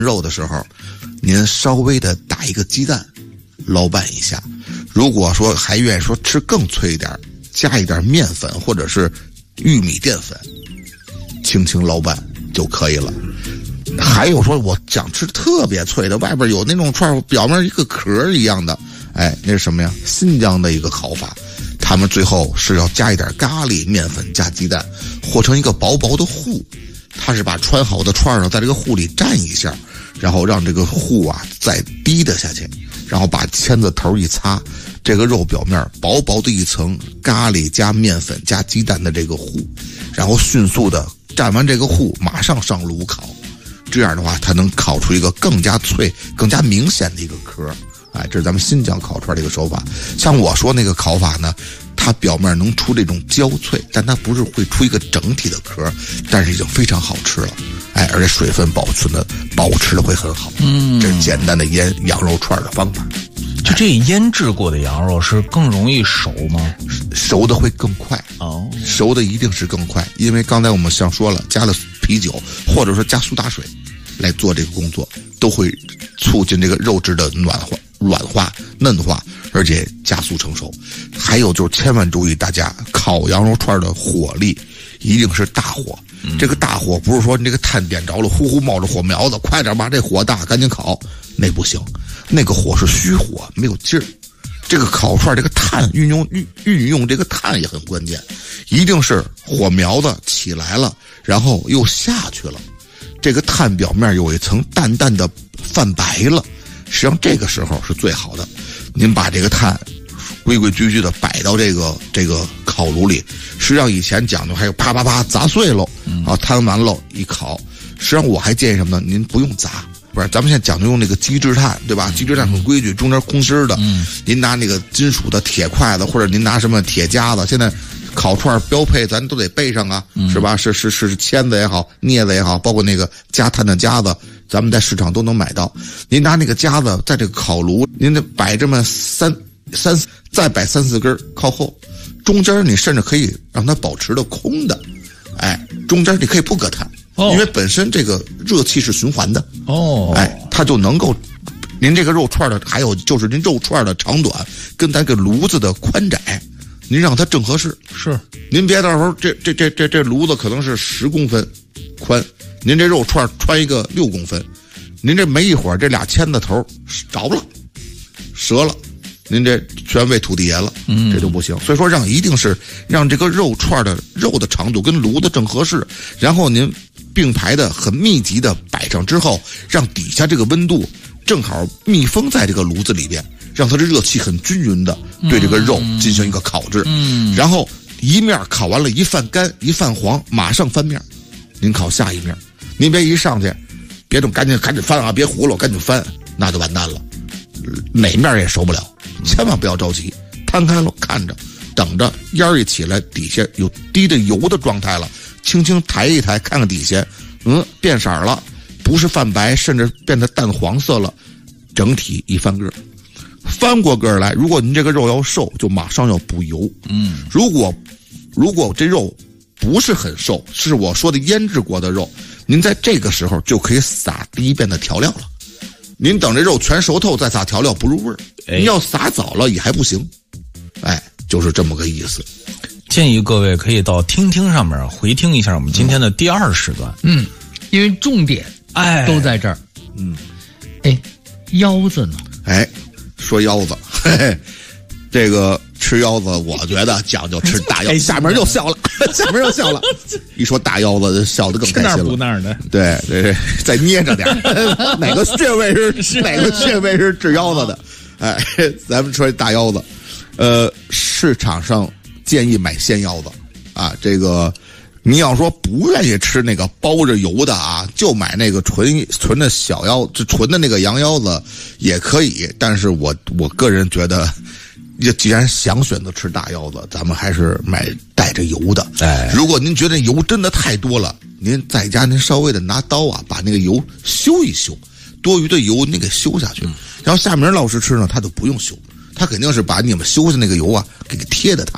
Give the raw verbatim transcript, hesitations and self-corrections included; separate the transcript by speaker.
Speaker 1: 肉的时候，您稍微的打一个鸡蛋，捞拌一下。如果说还愿意说吃更脆一点，加一点面粉或者是玉米淀粉，轻轻捞拌就可以了。还有说我想吃特别脆的，外边有那种串表面一个壳一样的，哎，那是什么呀？新疆的一个烤法，他们最后是要加一点咖喱面粉加鸡蛋，和成一个薄薄的糊。他是把穿好的串呢在这个糊里蘸一下，然后让这个糊啊再滴的下去，然后把签子头一擦，这个肉表面薄薄的一层咖喱加面粉加鸡蛋的这个糊，然后迅速的蘸完这个糊马上上炉烤，这样的话它能烤出一个更加脆更加明显的一个壳。哎，这是咱们新疆烤串的一个手法。像我说那个烤法呢，它表面能出这种焦脆，但它不是会出一个整体的壳，但是已经非常好吃了。哎，而且水分保存的保持的会很好。嗯，这是简单的腌羊肉串的方法。
Speaker 2: 就这腌制过的羊肉是更容易熟吗？
Speaker 1: 熟的会更快哦，熟的一定是更快，因为刚才我们像说了，加了啤酒或者说加苏打水来做这个工作，都会促进这个肉质的暖化、软化、嫩化，而且加速成熟。还有就是千万注意，大家烤羊肉串的火力一定是大火。嗯、这个大火不是说你这个炭点着了，呼呼冒着火苗子，快点把这火大，赶紧烤，那不行。那个火是虚火，没有劲儿。这个烤串这个炭运用运运用这个炭也很关键，一定是火苗子起来了，然后又下去了。这个炭表面有一层淡淡的泛白了，实际上这个时候是最好的。您把这个炭规规矩矩的摆到这个这个烤炉里，实际上以前讲究还有啪啪啪砸碎喽，啊摊完喽一烤。实际上我还建议什么呢？您不用砸，不是咱们现在讲究用那个机制炭，对吧？机制炭很规矩，中间空心的。嗯，您拿那个金属的铁筷子，或者您拿什么铁夹子，现在烤串标配咱都得备上啊，是吧？是是是签子也好，镊子也好，包括那个夹炭的夹子，咱们在市场都能买到。您拿那个夹子在这个烤炉，您得摆这么三三再摆三四根靠后，中间你甚至可以让它保持的空的，哎，中间你可以不搁炭，哦、因为本身这个热气是循环的哦，哎，它就能够。您这个肉串的，还有就是您肉串的长短跟咱这个炉子的宽窄。您让它正合适，是您别到时候这这这这这炉子可能是十公分宽，您这肉串穿一个六公分，您这没一会儿这俩签子头着了，折了，您这全喂土地爷了，嗯，这就不行。所以说让一定是让这个肉串的肉的长度跟炉子正合适，然后您并排的很密集的摆上之后，让底下这个温度正好密封在这个炉子里边。让它的热气很均匀的对这个肉进行一个烤制，嗯，然后一面烤完了，一泛干一泛黄，马上翻面，您烤下一面，您别一上去，别动，赶紧赶紧翻啊，别糊了，赶紧翻，那就完蛋了，哪面也熟不了，千万不要着急，摊开了看着，等着烟一起来，底下有滴着油的状态了，轻轻抬一抬，看看底下，嗯，变色了，不是泛白，甚至变得淡黄色了，整体一翻个。翻过个来，如果您这个肉要瘦，就马上要补油。嗯，如果如果这肉不是很瘦，是我说的腌制过的肉，您在这个时候就可以撒第一遍的调料了。您等这肉全熟透再撒调料不入味儿，哎、您要撒早了也还不行。哎，就是这么个意思。
Speaker 2: 建议各位可以到听听上面回听一下我们今天的第二时段。
Speaker 3: 嗯，因为重点哎都在这儿。嗯，哎，腰子呢？
Speaker 1: 哎。说腰子，嘿嘿，这个吃腰子，我觉得讲究吃大腰。哎，下面又笑了，下面又笑了。一说大腰子，笑得更开心了。
Speaker 2: 吃那儿补那儿的，
Speaker 1: 对对对，再捏着点哪个穴位是是哪个穴位是治腰子的？哎，咱们说大腰子，呃，市场上建议买鲜腰子啊，这个。你要说不愿意吃那个包着油的啊，就买那个纯纯的小腰，就纯的那个羊腰子也可以。但是我我个人觉得，既然想选择吃大腰子，咱们还是买带着油的。哎，如果您觉得油真的太多了，您在家您稍微的拿刀啊，把那个油修一修，多余的油您给修下去。然后夏明老师吃呢，他就不用修，他肯定是把你们修的那个油啊给贴在它